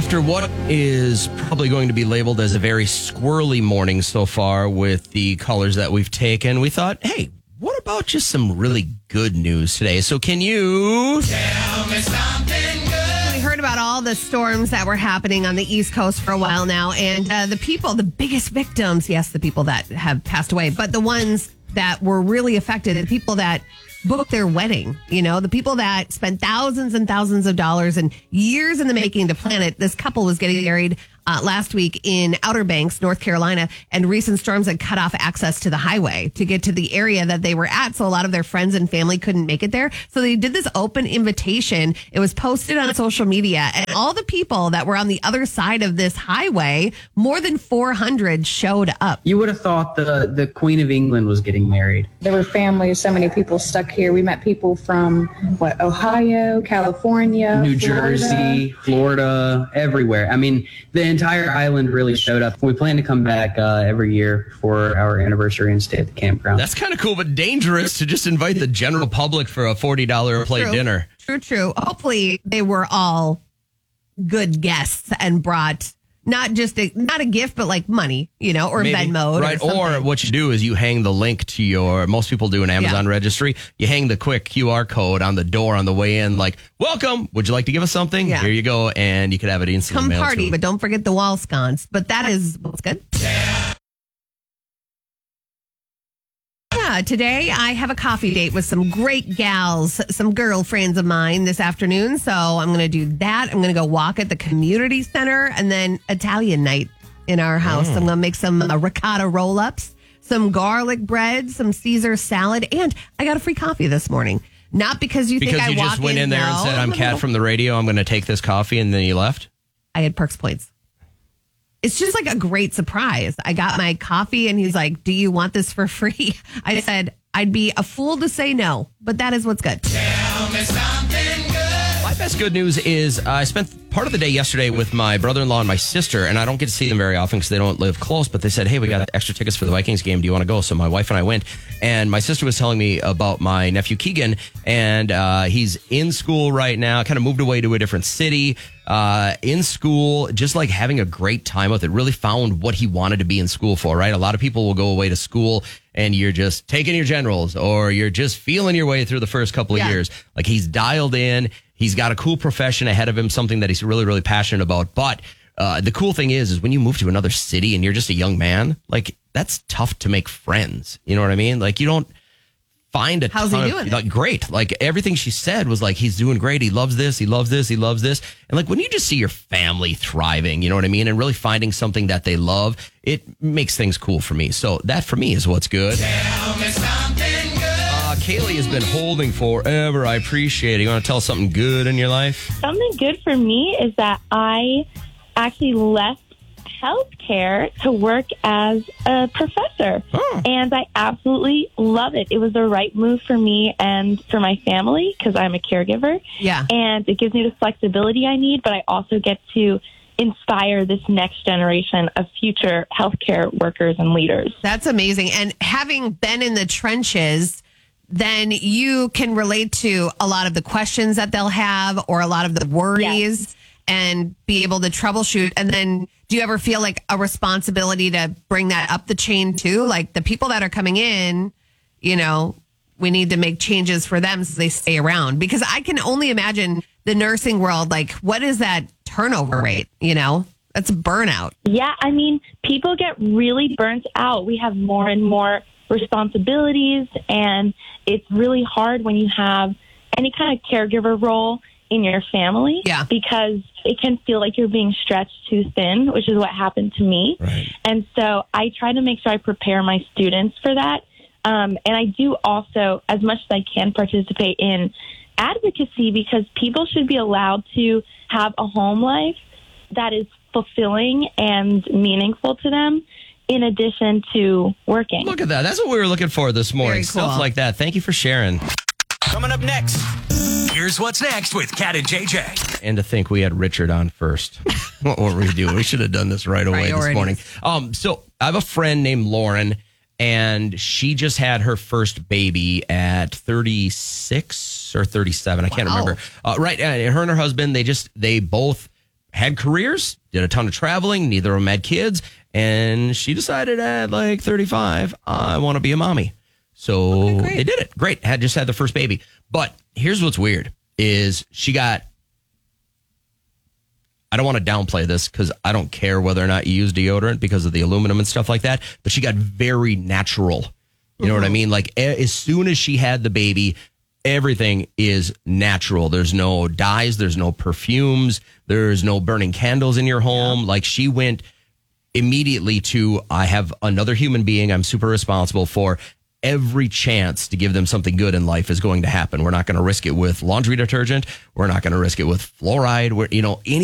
After what is probably going to be labeled as a very squirrely morning so far with the colors that we've taken, we thought, hey, what about just some really good news today? So can you tell me something good? We heard about all the storms that were happening on the East Coast for a while now, and the biggest victims, yes, the people that have passed away, but the ones that were really affected, the people that booked their wedding, the people that spent thousands and thousands of dollars and years in the making to plan it. This couple was getting married last week in Outer Banks, North Carolina, and recent storms had cut off access to the highway to get to the area that they were at. So a lot of their friends and family couldn't make it there. So they did this open invitation. It was posted on social media, and all the people that were on the other side of this highway, more than 400 showed up. You would have thought the Queen of England was getting married. There were families, so many people stuck here. We met people from Ohio, California, New Jersey, Florida, everywhere. I mean, the entire island really showed up. We plan to come back every year for our anniversary and stay at the campground. That's kind of cool, but dangerous to just invite the general public for a $40 a plate dinner. True. Hopefully they were all good guests and brought not a gift, but like money, or maybe Venmo. Right. Or what you do is you hang the link to most people do an Amazon registry. You hang the quick QR code on the door on the way in, like, welcome. Would you like to give us something? Yeah. Here you go. And you could have it instantly mailed. Come party, but don't forget the wall sconce. But that is what's good. Today I have a coffee date with some great gals, some girlfriends of mine this afternoon. So I'm going to do that. I'm going to go walk at the community center and then Italian night in our house. I'm going to make some ricotta roll-ups, some garlic bread, some Caesar salad, and I got a free coffee this morning. Not because you think I just went in there and said, I'm Kat from the radio, I'm going to take this coffee, and then you left? I had Perks points. It's just like a great surprise. I got my coffee and he's like, do you want this for free? I said, I'd be a fool to say no, but that is what's good. Tell me something good. My best good news is I spent part of the day yesterday with my brother-in-law and my sister, and I don't get to see them very often because they don't live close, but they said, hey, we got extra tickets for the Vikings game. Do you want to go? So my wife and I went, and my sister was telling me about my nephew Keegan, and he's in school right now, kind of moved away to a different city, in school, just like having a great time with it, really found what he wanted to be in school for, right? A lot of people will go away to school and you're just taking your generals or you're just feeling your way through the first couple of years. Like he's dialed in. He's got a cool profession ahead of him, something that he's really, really passionate about. But the cool thing is when you move to another city and you're just a young man, like that's tough to make friends. You know what I mean? Like you don't find a How's ton he doing? Like, great. Like everything she said was like, he's doing great. He loves this. He loves this. He loves this. And like when you just see your family thriving, you know what I mean? And really finding something that they love, it makes things cool for me. So that for me is what's good. Tell me something good. Kaylee has been holding forever. I appreciate it. You want to tell us something good in your life? Something good for me is that I actually left healthcare to work as a professor. And I absolutely love it. It was the right move for me and for my family because I'm a caregiver. Yeah. And it gives me the flexibility I need, but I also get to inspire this next generation of future healthcare workers and leaders. That's amazing. And having been in the trenches, then you can relate to a lot of the questions that they'll have or a lot of the worries and be able to troubleshoot. And then do you ever feel like a responsibility to bring that up the chain too? Like the people that are coming in, we need to make changes for them so they stay around. Because I can only imagine the nursing world, like what is that turnover rate? That's burnout. Yeah, I mean, people get really burnt out. We have more and more responsibilities, and it's really hard when you have any kind of caregiver role in your family because it can feel like you're being stretched too thin, which is what happened to me. Right. And so I try to make sure I prepare my students for that. And I do also, as much as I can, participate in advocacy because people should be allowed to have a home life that is fulfilling and meaningful to them in addition to working. Look at that. That's what we were looking for this morning. Very cool. Stuff like that. Thank you for sharing. Coming up next, here's what's next with Kat and JJ. And to think we had Richard on first. What were we doing? We should have done this right away this morning. So I have a friend named Lauren, and she just had her first baby at 36 or 37. I can't remember. Right. And her and her husband, they both had careers, did a ton of traveling. Neither of them had kids. And she decided at like 35, I want to be a mommy. So they did it. Great. Just had the first baby. But here's what's weird is she got, I don't want to downplay this because I don't care whether or not you use deodorant because of the aluminum and stuff like that. But she got very natural. You know what I mean? Like as soon as she had the baby, everything is natural. There's no dyes. There's no perfumes. There's no burning candles in your home. Like she went immediately to, I have another human being I'm super responsible for. Every chance to give them something good in life is going to happen. We're not going to risk it with laundry detergent. We're not going to risk it with fluoride. Any